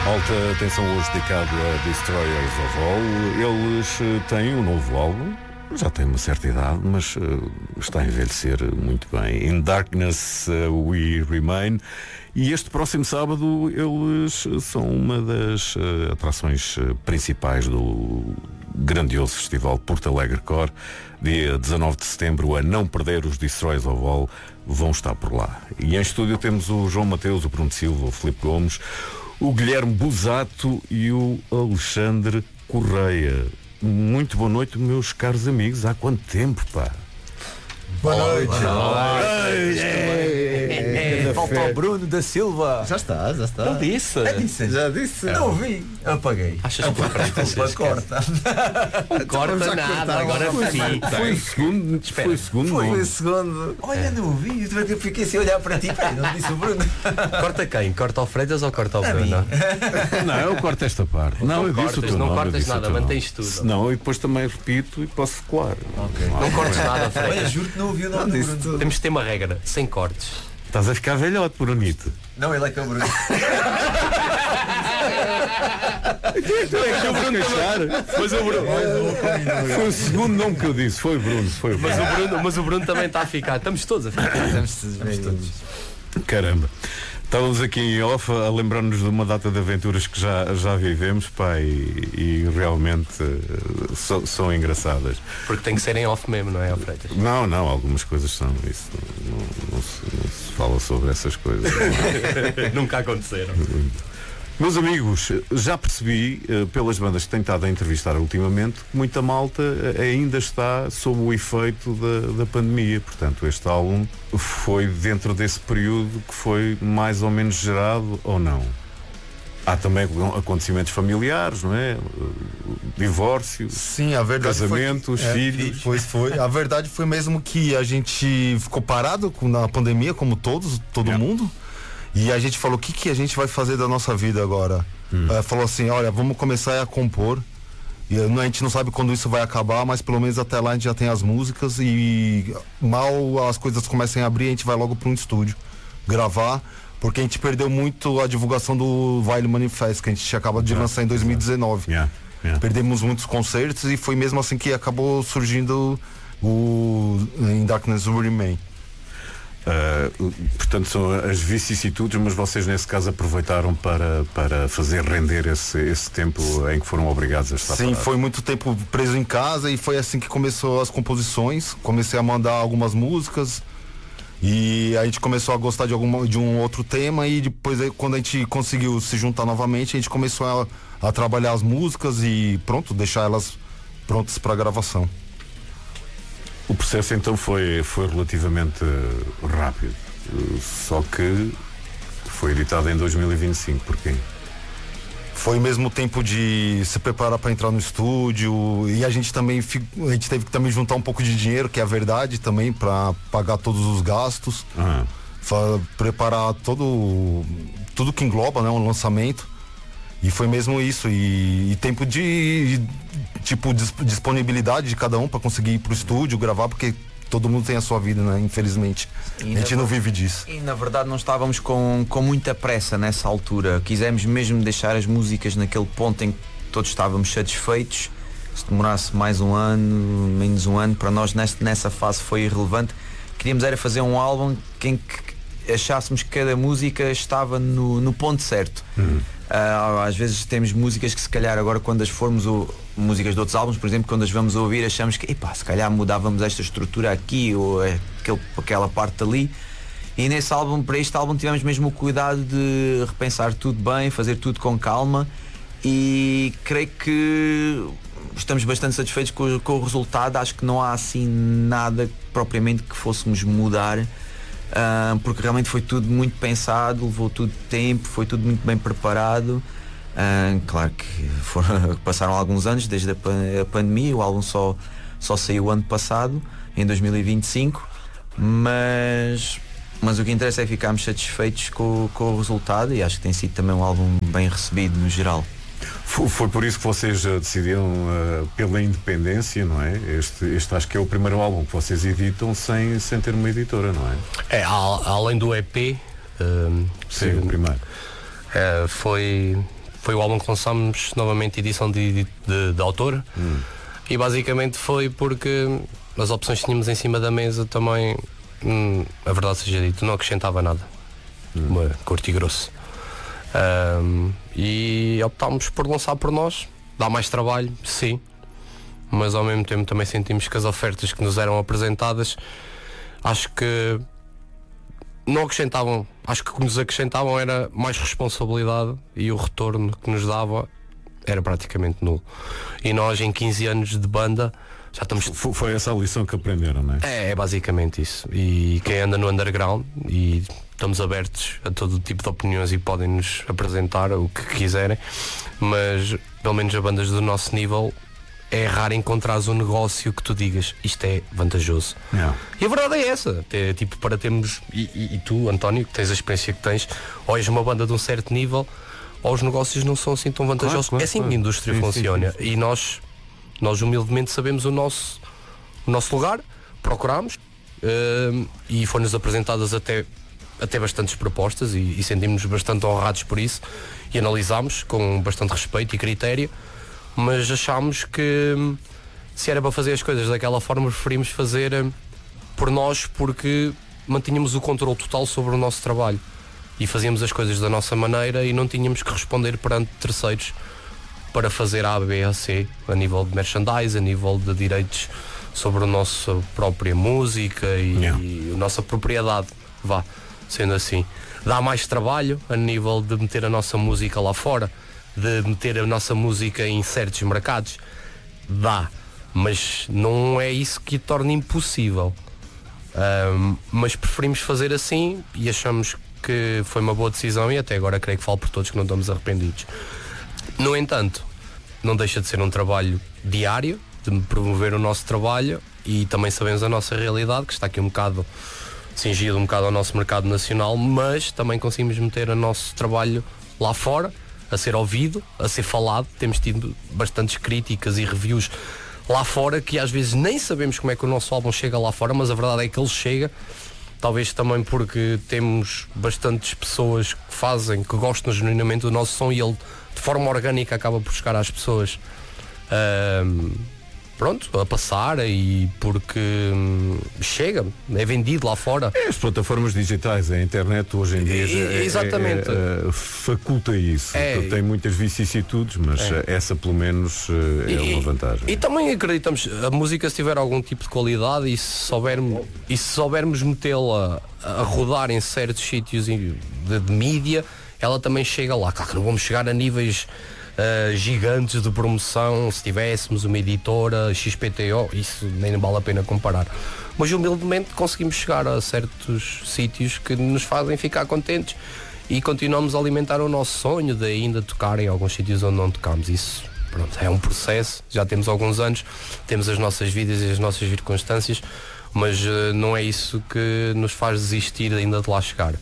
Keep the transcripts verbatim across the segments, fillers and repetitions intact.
Alta atenção hoje dedicado a Destroyers of All. Eles têm um novo álbum, já têm uma certa idade, mas uh, está a envelhecer muito bem. In Darkness uh, We Remain. E este próximo sábado eles são uma das uh, atrações uh, principais do grandioso festival Porto Alegre Core. Dia dezanove de setembro, a não perder, os Destroyers of All vão estar por lá. E em estúdio temos o João Mateus, o Bruno Silva, o Filipe Gomes, o Guilherme Busato e o Alexandre Correia. Muito boa noite, meus caros amigos. Há quanto tempo, pá? Boa noite. Boa noite. Falta o Bruno da Silva. Já está, já está. Não disse? É disse. Já disse. Não ouvi. Apaguei. Achas que Desculpa, corta. Não corta nada, agora Foi, sim. foi o segundo. Espera. Foi o segundo. Foi não? o segundo. Olha, não ouvi. Eu fiquei sem olhar para ti. Peraí, não disse o Bruno. Corta quem? Corta ao Freitas ou corta ao A Bruno? mim. Não, eu corto esta parte. Não, eu disse o cortas, teu não nome, eu cortas disse o nada, teu nome. mantens tudo. Não, e depois também repito e posso colar. Não cortes nada, Olha, Freitas. juro que não ouvi o nome do Bruno. Temos de ter uma regra, sem cortes. Estás a ficar velhote, Brunito. Não, ele é que é o Bruno. Mas o Bruno. Foi o segundo nome que eu disse, foi o Bruno. Foi o Bruno. Mas o Bruno, mas o Bruno também está a ficar. Estamos todos a ficar. Estamos todos. Caramba. Estávamos aqui em off a lembrar-nos de uma data de aventuras que já, já vivemos, pá, e, e realmente uh, so, são engraçadas. Porque tem que ser em off mesmo, não é, Freitas? Não, não, algumas coisas são. Isso não, não, não, se, não se fala sobre essas coisas. Nunca aconteceram. Meus amigos, já percebi, uh, pelas bandas que tenho estado a entrevistar ultimamente, que muita malta uh, ainda está sob o efeito da, da pandemia. Portanto, este álbum foi dentro desse período que foi mais ou menos gerado ou não. Há também acontecimentos familiares, não é? Uh, divórcio, Sim, a verdade casamentos, foi, filhos. É, pois foi. A verdade foi mesmo que a gente ficou parado com- na pandemia, como todos, todo Yeah. mundo. E a gente falou, o que, que a gente vai fazer da nossa vida agora? Eh, falou assim, olha, vamos começar a compor. E eh, a gente não sabe quando isso vai acabar, mas pelo menos até lá a gente já tem as músicas e mal as coisas comecem a abrir, a gente vai logo para um estúdio gravar, porque a gente perdeu muito a divulgação do Vile Manifest, que a gente acaba de lançar em dois mil e dezenove. Yeah, yeah. Perdemos muitos concertos e foi mesmo assim que acabou surgindo o In Darkness We Remain. Uh, portanto, são as vicissitudes, mas vocês nesse caso aproveitaram para, para fazer render esse, esse tempo em que foram obrigados a estar Sim, parados. foi muito tempo preso em casa e foi assim que começou as composições. Comecei a mandar algumas músicas e a gente começou a gostar de, alguma, de um outro tema e depois aí, quando a gente conseguiu se juntar novamente, a gente começou a, a trabalhar as músicas e pronto, deixar elas prontas para gravação. O processo então foi, foi relativamente uh, rápido, Uh, só que foi editado em dois mil e vinte e cinco, porquê? Foi mesmo tempo de se preparar para entrar no estúdio e a gente também fi- a gente teve que também juntar um pouco de dinheiro, que é a verdade também, para pagar todos os gastos, Ah, fa- preparar todo tudo que engloba, né, um lançamento. E foi mesmo isso e, e tempo de tipo dis- disponibilidade de cada um para conseguir ir pro estúdio gravar, porque todo mundo tem a sua vida, né, infelizmente. E A gente na não ver- vive disso. E na verdade não estávamos com, com muita pressa nessa altura. Quisemos mesmo deixar as músicas naquele ponto em que todos estávamos satisfeitos. Se demorasse mais um ano, menos um ano, para nós nessa, nessa fase foi irrelevante. Queríamos era fazer um álbum em que achássemos que cada música estava no, no ponto certo. Ah, às vezes temos músicas que se calhar agora quando as formos o, músicas de outros álbuns, por exemplo, quando as vamos ouvir achamos que epá, se calhar mudávamos esta estrutura aqui ou aquele, aquela parte ali. E nesse álbum, para este álbum tivemos mesmo o cuidado de repensar tudo bem, fazer tudo com calma e creio que estamos bastante satisfeitos com, o- com o resultado. Acho que não há assim nada propriamente que fôssemos mudar. Ah, porque realmente foi tudo muito pensado, levou tudo tempo, foi tudo muito bem preparado. Ah, claro que foram, passaram alguns anos desde a, pan- a pandemia, o álbum só, só saiu ano passado, em dois mil e vinte e cinco, mas, mas o que interessa é ficarmos satisfeitos com, com o resultado e acho que tem sido também um álbum bem recebido no geral. Foi, foi por isso que vocês uh, decidiram uh, pela independência, não é? Este, este acho que é o primeiro álbum que vocês editam sem, sem ter uma editora, não é? É, a- além do E P, hum, Sim, o primeiro. eh, foi foi o álbum que lançámos novamente edição de, de, de autor. Hum. E basicamente foi porque as opções que tínhamos em cima da mesa também, hum, a verdade seja dita, não acrescentava nada. Hum. Curto e grosso. Um, e optámos por lançar por nós. Dá mais trabalho, sim, mas ao mesmo tempo também sentimos que as ofertas que nos eram apresentadas, acho que não acrescentavam, acho que o que nos acrescentavam era mais responsabilidade e o retorno que nos dava era praticamente nulo. E nós em quinze anos de banda já estamos... Foi, foi essa a lição que aprenderam, não é? É, é basicamente isso. E quem anda no underground, e estamos abertos a todo tipo de opiniões e podem nos apresentar o que quiserem, mas pelo menos a bandas do nosso nível é raro encontrares um negócio que tu digas isto é vantajoso. Yeah. E a verdade é essa. É, tipo, para termos, e, e, e tu, António, que tens a experiência que tens, ou és uma banda de um certo nível, ou os negócios não são assim tão vantajosos. Claro, claro, é assim claro. Que a indústria sim, funciona. Sim, sim, sim. E nós, nós humildemente sabemos o nosso, o nosso lugar, procuramos uh, e foram-nos apresentadas até, até bastantes propostas e, e sentimos-nos bastante honrados por isso e analisámos com bastante respeito e critério. Mas achámos que se era para fazer as coisas daquela forma, preferimos fazer por nós, porque mantínhamos o controle total sobre o nosso trabalho e fazíamos as coisas da nossa maneira e não tínhamos que responder perante terceiros para fazer A, B, A, C a nível de merchandise, a nível de direitos sobre a nossa própria música e, yeah. e a nossa propriedade, vá, sendo assim. Dá mais trabalho a nível de meter a nossa música lá fora, de meter a nossa música em certos mercados, dá, mas não é isso que torna impossível. Um, mas preferimos fazer assim e achamos que foi uma boa decisão e até agora creio que falo por todos que não estamos arrependidos. No entanto, não deixa de ser um trabalho diário, de promover o nosso trabalho e também sabemos a nossa realidade, que está aqui um bocado cingido um bocado ao nosso mercado nacional, mas também conseguimos meter o nosso trabalho lá fora, a ser ouvido, a ser falado. Temos tido bastantes críticas e reviews lá fora que às vezes nem sabemos como é que o nosso álbum chega lá fora, mas a verdade é que ele chega, talvez também porque temos bastantes pessoas que fazem, que gostam genuinamente do nosso som e ele de forma orgânica acaba por chegar às pessoas um, pronto, a passar e porque hum, chega, é vendido lá fora. É, as plataformas digitais, a internet hoje em dia e, é, exatamente. É, é, faculta isso. É, tem muitas vicissitudes, mas é. essa pelo menos é e, uma vantagem. E também acreditamos, a música se tiver algum tipo de qualidade e se soubermos, e se soubermos metê-la a rodar em certos sítios de, de mídia, ela também chega lá. Claro que não vamos chegar a níveis Uh, gigantes de promoção, se tivéssemos uma editora X P T O, isso nem vale a pena comparar, mas humildemente conseguimos chegar a certos sítios que nos fazem ficar contentes e continuamos a alimentar o nosso sonho de ainda tocar em alguns sítios onde não tocamos. Isso, pronto, é um processo, já temos alguns anos, temos as nossas vidas e as nossas circunstâncias, mas uh, não é isso que nos faz desistir ainda de lá chegar.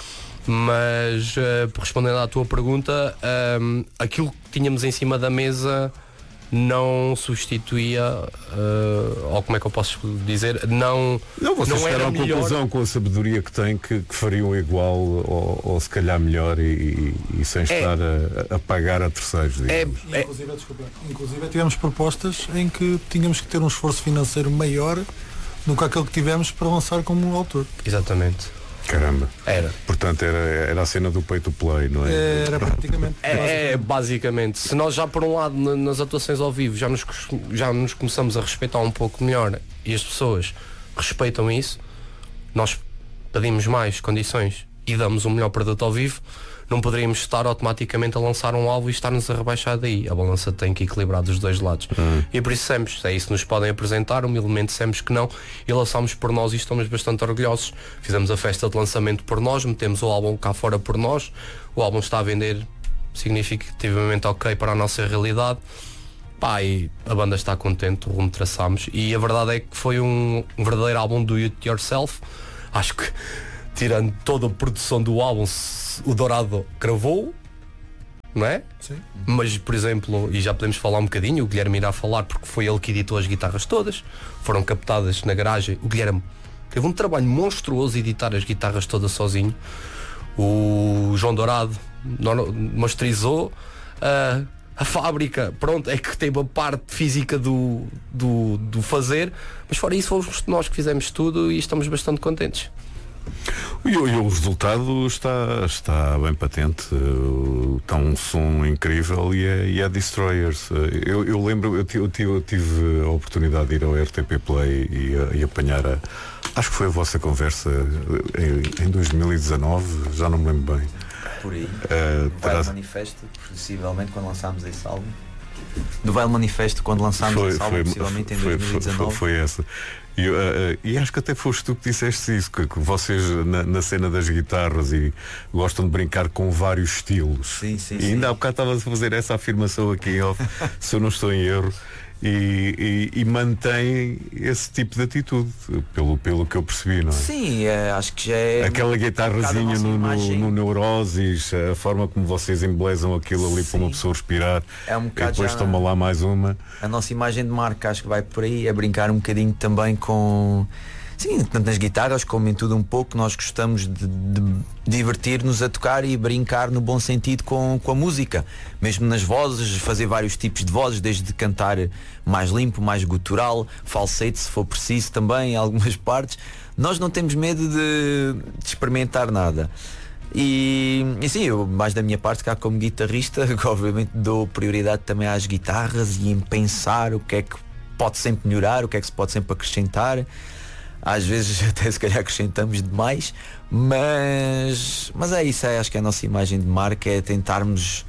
Mas uh, respondendo à tua pergunta, um, aquilo que tínhamos em cima da mesa não substituía uh, ou como é que eu posso dizer, não não, vocês não chegaram à conclusão com a sabedoria que têm que, que fariam igual ou, ou se calhar melhor e, e, e sem estar é, a, a pagar a terceiros, digamos. É, é, inclusive, desculpa, inclusive tivemos propostas em que tínhamos que ter um esforço financeiro maior do que aquele que tivemos para lançar como autor. Exatamente. Caramba. Era. Portanto, era, era a cena do pay to play, não é? Era praticamente. É, basicamente. é, basicamente. Se nós já por um lado nas atuações ao vivo já nos, já nos começamos a respeitar um pouco melhor e as pessoas respeitam isso, nós pedimos mais condições e damos um melhor produto ao vivo, não poderíamos estar automaticamente a lançar um álbum e estar-nos a rebaixar daí. A balança tem que equilibrar dos dois lados. Hum. E por isso sempre, é isso que nos podem apresentar, humildemente sempre que não, e lançámos por nós e estamos bastante orgulhosos. Fizemos a festa de lançamento por nós, metemos o álbum cá fora por nós, o álbum está a vender significativamente ok para a nossa realidade. Pá, e a banda está contente, o rumo traçámos, e a verdade é que foi um, um verdadeiro álbum do it yourself. Acho que tirando toda a produção do álbum, o Dourado gravou, não é? Sim. Mas, por exemplo, e já podemos falar um bocadinho, o Guilherme irá falar porque foi ele que editou as guitarras todas, foram captadas na garagem. O Guilherme teve um trabalho monstruoso editar as guitarras todas sozinho. O João Dourado masterizou, Uh, a fábrica, pronto, é que teve a parte física do, do, do fazer, mas fora isso fomos nós que fizemos tudo e estamos bastante contentes. E, e o resultado está, está bem patente. Está um som incrível e é, e é Destroyers. Eu, eu lembro, eu, eu, tive, eu tive a oportunidade de ir ao R T P Play e, e apanhar a, acho que foi a vossa conversa em, em dois mil e dezanove, já não me lembro bem. Por aí. Uh, do Veil Manifesto, possivelmente quando lançámos esse álbum. Do Veil Manifesto, quando lançámos foi, esse álbum, foi, possivelmente foi, em dois mil e dezanove. Foi, foi essa. E, uh, uh, e acho que até foste tu que disseste isso, que, que vocês na, na cena das guitarras e gostam de brincar com vários estilos. Sim, sim, e ainda sim. há bocado estava a fazer essa afirmação aqui em off, se eu não estou em erro. E, e, e mantém esse tipo de atitude, pelo, pelo que eu percebi, não é? Sim, é, acho que já é. Aquela guitarrazinha no, no, no Neurosis, a forma como vocês embelezam aquilo ali, sim, para uma pessoa respirar, é um e depois já, toma lá mais uma. A nossa imagem de marca, acho que vai por aí, é brincar um bocadinho também com. Sim, tanto nas guitarras como em tudo um pouco. Nós gostamos de, de divertir-nos a tocar e brincar no bom sentido com, com a música, mesmo nas vozes, fazer vários tipos de vozes, desde cantar mais limpo, mais gutural, falsete se for preciso também em algumas partes. Nós não temos medo de, de experimentar nada. E, e sim, eu, mais da minha parte, cá como guitarrista, que obviamente dou prioridade também às guitarras e em pensar o que é que pode sempre melhorar, o que é que se pode sempre acrescentar. Às vezes até se calhar acrescentamos demais, mas, mas é isso, é, acho que a nossa imagem de marca é tentarmos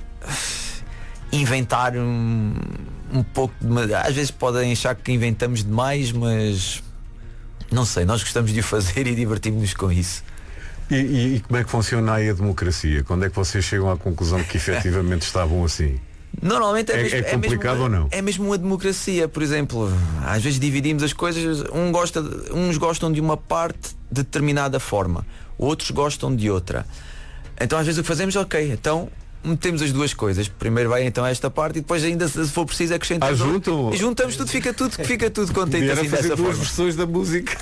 inventar um, um pouco de, às vezes podem achar que inventamos demais, mas não sei, nós gostamos de o fazer e divertimos-nos com isso. E, e, e como é que funciona aí a democracia? Quando é que vocês chegam à conclusão que efetivamente estavam assim? Normalmente é, é, mesmo, é complicado é mesmo, ou não? É mesmo uma democracia, por exemplo, às vezes dividimos as coisas, um gosta, uns gostam de uma parte de determinada forma, outros gostam de outra. Então às vezes o que fazemos, ok, então metemos as duas coisas. Primeiro vai então esta parte e depois ainda se for preciso acrescentamos. Ah, juntam? E juntamos tudo, fica tudo, fica tudo contente assim fazer dessa duas forma. versões da música.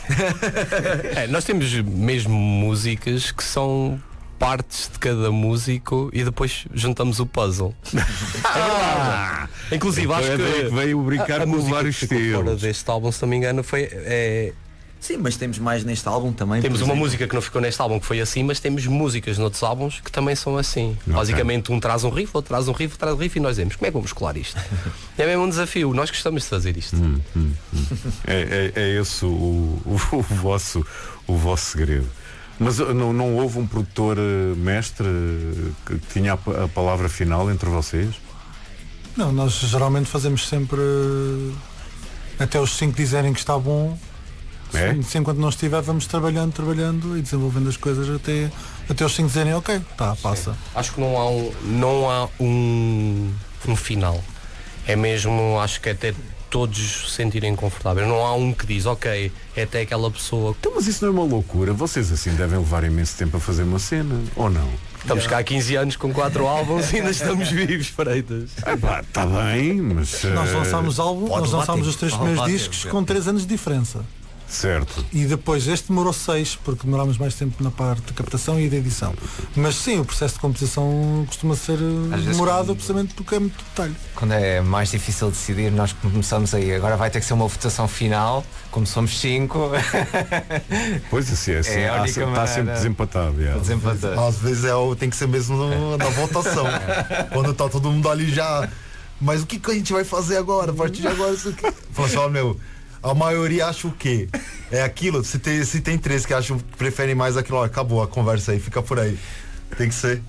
É, nós temos mesmo músicas que são partes de cada músico e depois juntamos o puzzle. É verdade. Inclusive então acho é que, que veio brincar a, a com música vários que ficou estilos. Fora deste álbum, se não me engano, foi é, Sim, mas temos mais neste álbum também. temos uma exemplo. música que não ficou neste álbum que foi assim, mas temos músicas noutros álbuns que também são assim. Okay. Basicamente um traz um riff, outro traz um riff, outro traz um riff e nós dizemos como é que vamos colar isto? É mesmo um desafio, nós gostamos de fazer isto. Hum, hum, hum. É, é, é esse o, o, o, vosso, o vosso segredo. Mas não, não houve um produtor uh, mestre uh, que tinha a, a palavra final entre vocês? Não, nós geralmente fazemos sempre uh, até os cinco dizerem que está bom. É? Se, se enquanto não estiver, vamos trabalhando, trabalhando e desenvolvendo as coisas até, até os cinco dizerem ok, tá, passa. Sim. Acho que não há um, não há um, um final. É mesmo, acho que até todos se sentirem confortáveis. Não há um que diz, ok, é até aquela pessoa. Então, mas isso não é uma loucura? Vocês assim devem levar imenso tempo a fazer uma cena, ou não? Estamos cá há quinze anos com quatro álbuns e ainda estamos vivos, Freitas. Está bem, mas... Nós uh, lançámos álbum, pode nós lançámos bater, os três pode primeiros bater, discos pode com três anos de diferença. Certo. E depois este demorou seis, porque demorámos mais tempo na parte de captação e de edição. Mas sim, o processo de composição costuma ser demorado, quando... precisamente porque é muito detalhe. Quando é mais difícil decidir, nós começamos aí. Agora vai ter que ser uma votação final, como somos cinco. Pois assim, é assim, é há, está sempre desempatado. Yeah. desempatado. Às vezes é, o- tem que ser mesmo no- na votação. Quando tá todo mundo ali já. Mas o que, que a gente vai fazer agora? A partir de agora isso aqui. Fala assim, ó, meu. A maioria acha o quê? É aquilo? Se tem, se tem três que acham que preferem mais aquilo, ó, acabou a conversa aí, fica por aí. Tem que ser.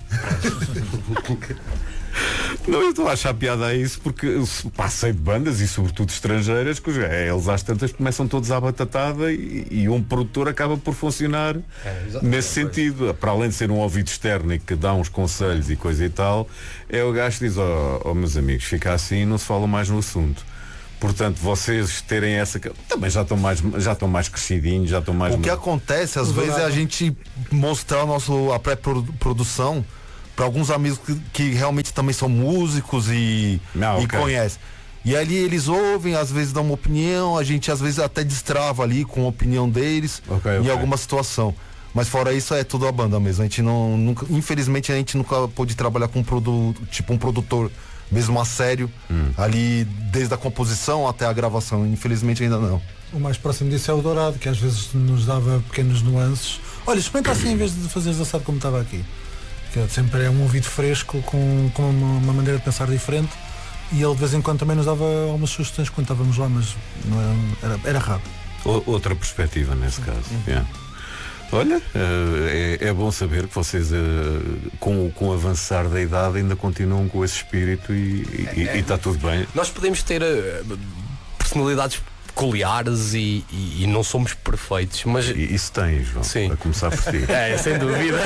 Não, eu estou a achar piada a isso porque passei de bandas e sobretudo estrangeiras que é, eles às tantas começam todos à batatada e, e um produtor acaba por funcionar É, nesse sentido. Para além de ser um ouvido externo e que dá uns conselhos e coisa e tal, é o gajo que diz, ó oh, oh, meus amigos, fica assim e não se fala mais no assunto. Portanto, vocês terem essa... Também já estão mais, já estão mais crescidinhos, já estão mais... O que acontece, às vezes, é a gente mostrar nosso, a pré-produção para alguns amigos que, que realmente também são músicos e, Ah, e okay. conhecem. E ali eles ouvem, às vezes dão uma opinião, a gente às vezes até destrava ali com a opinião deles Okay, em okay. alguma situação. Mas fora isso é tudo a banda mesmo. A gente não, nunca, infelizmente a gente nunca pôde trabalhar com um produto, tipo um produtor mesmo a sério, hum. ali desde a composição até a gravação. Infelizmente ainda não. O mais próximo disso é o Dourado, que às vezes nos dava pequenas nuances. Olha, experimenta assim em vez de fazeres assado como estava aqui. Que sempre é um ouvido fresco, com, com uma, uma maneira de pensar diferente. E ele de vez em quando também nos dava algumas sugestões quando estávamos lá, mas não era, era, era raro. Outra perspectiva nesse caso. Uhum. Yeah. Olha, é, é bom saber que vocês, com, com o avançar da idade, ainda continuam com esse espírito e está tudo bem. Nós podemos ter personalidades peculiares e, e, e não somos perfeitos, mas... E, isso tem, João, sim. A começar por ti. É, sem dúvida.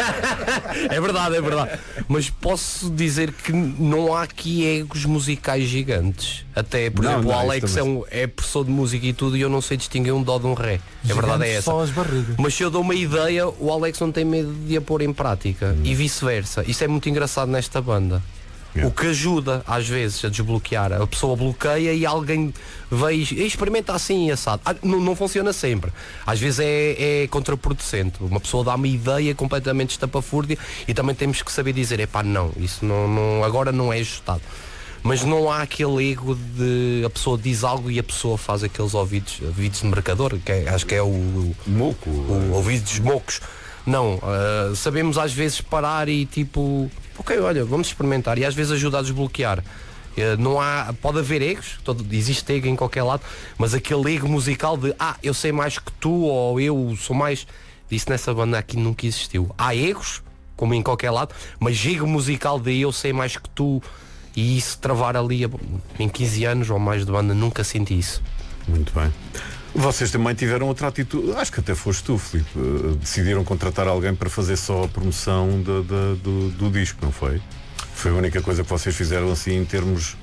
É verdade, é verdade. Mas posso dizer que não há aqui egos musicais gigantes. Até, por não, exemplo, não, o Alex é, um, é professor de música e tudo e eu não sei distinguir um dó de um ré. A verdade é essa. Só as barrigas. Mas se eu dou uma ideia, o Alex não tem medo de a pôr em prática. Hum. E vice-versa. Isso é muito engraçado nesta banda. Yeah. O que ajuda às vezes a desbloquear. A pessoa bloqueia e alguém veio e experimenta assim assado. Ah, não, não funciona sempre. Às vezes é, é contraproducente. Uma pessoa dá uma ideia completamente estapafúrdia e também temos que saber dizer, epá, não, isso não, não, agora não é ajustado. Mas não há aquele ego de a pessoa diz algo e a pessoa faz aqueles ouvidos, ouvidos de mercador, que é, acho que é o, o moco, o, ouvidos mocos. Não, uh, sabemos às vezes parar e tipo, ok, olha, vamos experimentar, e às vezes ajuda a desbloquear. Uh, não há, pode haver egos, todo, existe ego em qualquer lado, mas aquele ego musical de ah, eu sei mais que tu, ou eu sou mais, isso nessa banda aqui nunca existiu. Há egos, como em qualquer lado, mas ego musical de eu sei mais que tu, e isso travar ali em quinze anos ou mais de banda, nunca senti isso. Muito bem. Vocês também tiveram outra atitude, acho que até foste tu, Filipe, decidiram contratar alguém para fazer só a promoção de, de, do, do disco, não foi? Foi a única coisa que vocês fizeram assim em termos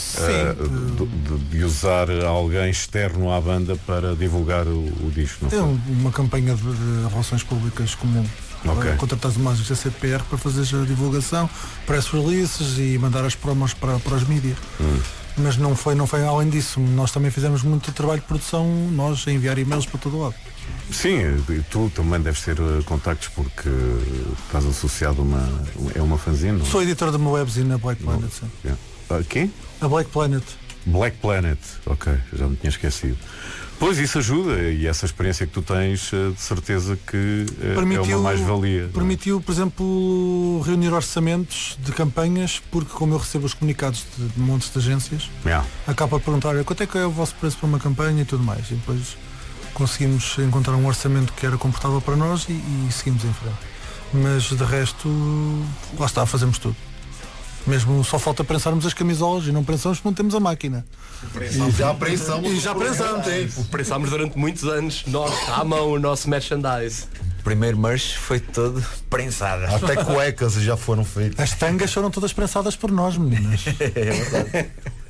uh, de, de, de usar alguém externo à banda para divulgar o, o disco, não foi? É uma campanha de, de relações públicas comum. Okay. Contratar uma agência C P R para fazer a divulgação, press releases e mandar as promos para, para os mídias. Hum. Mas não foi, não foi além disso. Nós também fizemos muito trabalho de produção, nós a enviar e-mails para todo lado. Sim, tu também deves ter uh, contactos porque estás associado a uma, é uma fanzine, não? Sou editor de uma webzine na Black Planet. Sim. Yeah. Uh, quem? A Black Planet. Black Planet, ok, já me tinha esquecido. Pois isso ajuda, e essa experiência que tu tens, de certeza que permitiu, é uma mais-valia. Permitiu, por exemplo, reunir orçamentos de campanhas, porque como eu recebo os comunicados de, de montes de agências, yeah. acaba a perguntar quanto é que é o vosso preço para uma campanha e tudo mais. E depois conseguimos encontrar um orçamento que era confortável para nós e, e seguimos em frente. Mas de resto, lá está, fazemos tudo. Mesmo só falta prensarmos as camisolas e não prensamos porque não temos a máquina. E já prensamos. E já prensamos. Prensámos durante muitos anos, nós, à mão, o nosso merchandise. O primeiro merch foi todo prensado. Até cuecas já foram feitas. As tangas foram todas prensadas por nós, meninas. É verdade.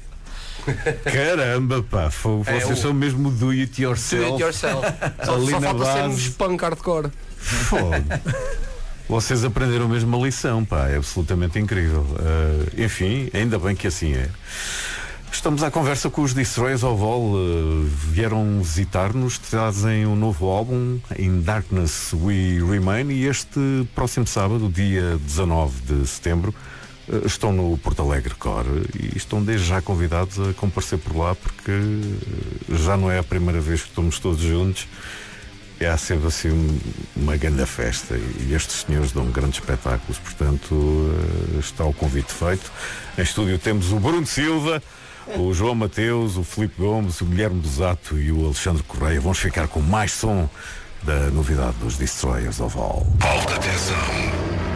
Caramba, pá, vocês é, o... são mesmo do it yourself. Do it yourself. Só, ali só na falta base. sermos punk hardcore. Foda. Vocês aprenderam mesmo a lição, pá, é absolutamente incrível. Uh, enfim, ainda bem que assim é. Estamos à conversa com os Destroyers of All. Uh, vieram visitar-nos, trazem um novo álbum, In Darkness We Remain, e este próximo sábado, dia dezanove de setembro, uh, estão no Porto Alegre Core e estão desde já convidados a comparecer por lá, porque já não é a primeira vez que estamos todos juntos. É sempre assim uma grande festa e estes senhores dão grandes espetáculos, portanto está o convite feito. Em estúdio temos o Bruno Silva, o João Mateus, o Filipe Gomes, o Guilherme Busato e o Alexandre Correia. Vamos ficar com mais som da novidade dos Destroyers of All. Alta tensão.